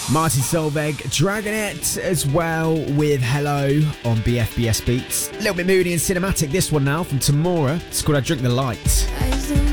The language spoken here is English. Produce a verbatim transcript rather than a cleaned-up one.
Martin Solveig, Dragonette as well with Hello on B F B S Beats. A little bit moody and cinematic, this one now from Tamora. It's called I Drink the Light.